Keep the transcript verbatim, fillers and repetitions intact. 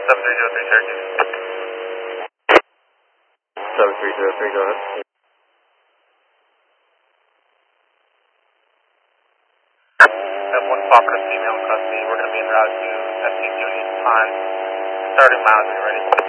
seven three zero three Cherokee. seven three zero three, go ahead. F one cooperative female in custody. We're going to be en route to F T Union time. Starting miles, are you ready?